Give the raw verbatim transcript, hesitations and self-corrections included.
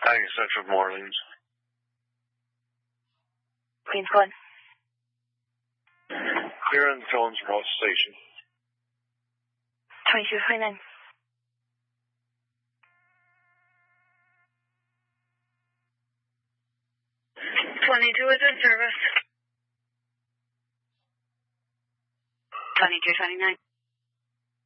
Aggie Central from Orleans. Queens one. Clear on Jones Ross Station. twenty-two twenty-nine. twenty-two is in service. twenty-two twenty-nine.